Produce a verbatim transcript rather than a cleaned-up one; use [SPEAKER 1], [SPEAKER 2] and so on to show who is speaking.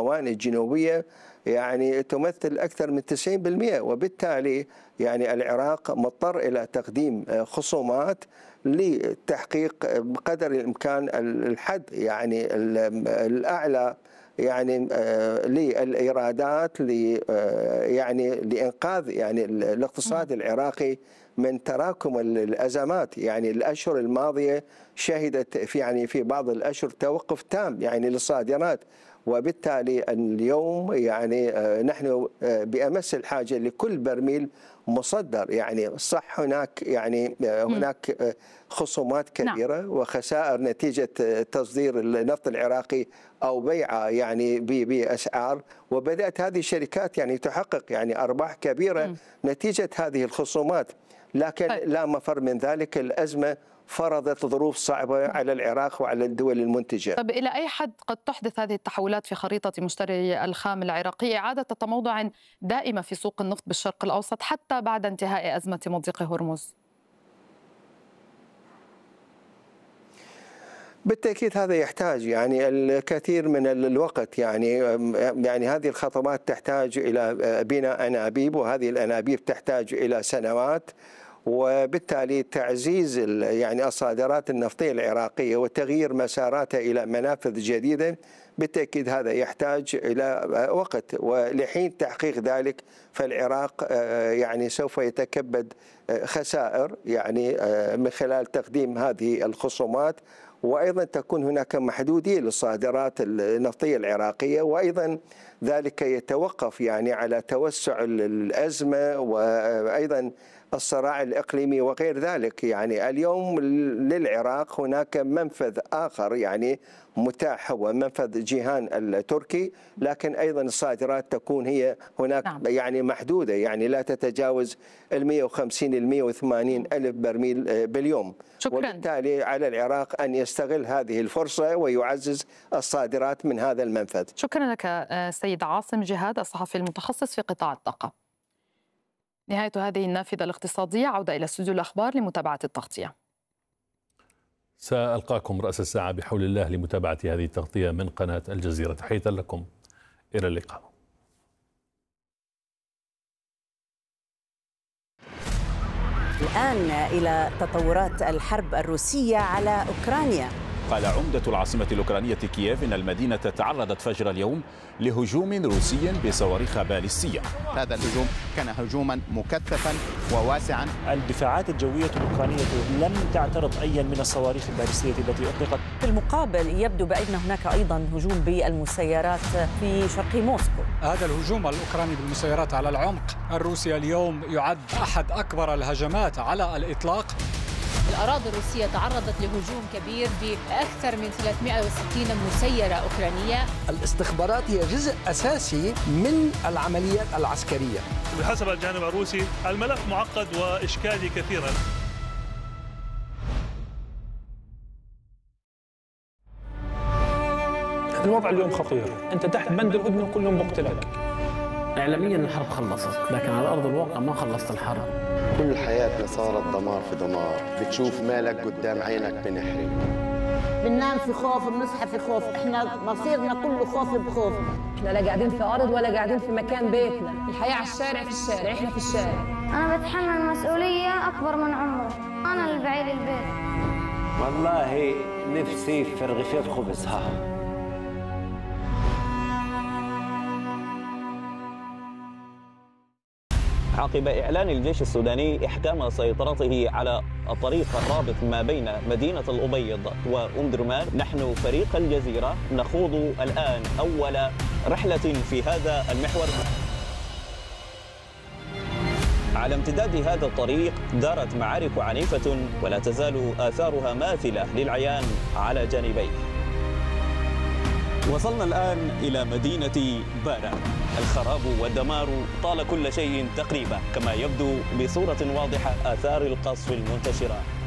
[SPEAKER 1] الموانئ الجنوبية يعني تمثل أكثر من تسعين بالمئة، وبالتالي يعني العراق مضطر إلى تقديم خصومات لتحقيق بقدر الإمكان الحد يعني الأعلى يعني للإيرادات يعني لإنقاذ يعني الاقتصاد العراقي من تراكم الأزمات. يعني الأشهر الماضية شهدت في يعني في بعض الأشهر توقف تام يعني للصادرات، وبالتالي اليوم يعني نحن بأمس الحاجة لكل برميل مصدر. يعني صح هناك يعني هناك خصومات كبيرة وخسائر نتيجة تصدير النفط العراقي أو بيعه يعني بأسعار، وبدأت هذه الشركات يعني تحقق يعني أرباح كبيرة نتيجة هذه الخصومات، لكن لا مفر من ذلك الأزمة فرضت ظروف صعبة على العراق وعلى الدول المنتجة.
[SPEAKER 2] طب إلى أي حد قد تحدث هذه التحولات في خريطة مشتري الخام العراقي إعادة تموضع دائمة في سوق النفط بالشرق الأوسط حتى بعد انتهاء أزمة مضيق هرمز؟
[SPEAKER 1] بالتأكيد هذا يحتاج يعني الكثير من الوقت. يعني يعني هذه الخطوات تحتاج إلى بناء أنابيب، وهذه الأنابيب تحتاج إلى سنوات، وبالتالي تعزيز يعني الصادرات النفطية العراقية وتغيير مساراتها إلى منافذ جديدة بالتأكيد هذا يحتاج إلى وقت، ولحين تحقيق ذلك فالعراق يعني سوف يتكبد خسائر يعني من خلال تقديم هذه الخصومات، وأيضا تكون هناك محدودية للصادرات النفطية العراقية، وأيضا ذلك يتوقف يعني على توسع الأزمة وأيضا الصراع الإقليمي وغير ذلك. يعني اليوم للعراق هناك منفذ آخر يعني متاح هو منفذ جيهان التركي، لكن أيضا الصادرات تكون هي هناك نعم. يعني محدودة، يعني لا تتجاوز ال مئة وخمسين إلى مئة وثمانين ألف برميل باليوم.
[SPEAKER 2] شكرا.
[SPEAKER 1] وبالتالي على العراق أن يستغل هذه الفرصة ويعزز الصادرات من هذا المنفذ.
[SPEAKER 2] شكرا لك سيد عاصم جهاد الصحفي المتخصص في قطاع الطاقة. نهاية هذه النافذة الاقتصادية، عودة إلى استوديو الأخبار لمتابعة التغطية.
[SPEAKER 3] سألقاكم رأس الساعة بحول الله لمتابعة هذه التغطية من قناة الجزيرة. تحية لكم، إلى اللقاء.
[SPEAKER 4] الآن إلى تطورات الحرب الروسية على أوكرانيا.
[SPEAKER 5] قال عمدة العاصمة الأوكرانية كييف إن المدينة تعرضت فجر اليوم لهجوم روسي بصواريخ باليستية.
[SPEAKER 6] هذا الهجوم كان هجوما مكثفا وواسعا.
[SPEAKER 7] الدفاعات الجوية الأوكرانية لم تعترض أي من الصواريخ الباليستية التي أطلقت.
[SPEAKER 4] في المقابل يبدو بأن هناك أيضا هجوم بالمسيرات في شرق موسكو.
[SPEAKER 8] هذا الهجوم الأوكراني بالمسيرات على العمق الروسي اليوم يعد أحد أكبر الهجمات على الإطلاق.
[SPEAKER 9] الأراضي الروسية تعرضت لهجوم كبير بأكثر من ثلاثمئة وستين مسيرة أوكرانية.
[SPEAKER 10] الاستخبارات هي جزء أساسي من العمليات العسكرية.
[SPEAKER 11] بحسب الجانب الروسي الملف معقد وإشكالي كثيرا.
[SPEAKER 12] الوضع اليوم خطير، أنت تحت بند الهدنة كل يوم بقتلك.
[SPEAKER 13] إعلاميا الحرب خلصت، لكن على أرض الواقع ما خلصت الحرب.
[SPEAKER 14] كل حياتنا صارت دمار في دمار، بتشوف مالك قدام عينك بنحرق.
[SPEAKER 15] بننام في خوف، بنصحى في خوف، احنا مصيرنا كله خوف بخوف.
[SPEAKER 16] احنا لا قاعدين في أرض ولا قاعدين في مكان بيتنا، الحياة على الشارع، في الشارع، احنا في الشارع.
[SPEAKER 17] أنا بتحمل مسؤولية أكبر من عمري، أنا اللي بعيل البيت.
[SPEAKER 18] والله نفسي في رغيفين خبز. ها
[SPEAKER 19] عقب إعلان الجيش السوداني إحكام سيطرته على الطريق الرابط ما بين مدينة الأبيض وأم درمان، نحن فريق الجزيرة نخوض الآن أول رحلة في هذا المحور. على امتداد هذا الطريق دارت معارك عنيفة ولا تزال آثارها ماثلة للعيان على جانبيه. وصلنا الآن إلى مدينة بارا. الخراب والدمار طال كل شيء تقريبا، كما يبدو بصورة واضحة آثار القصف المنتشرة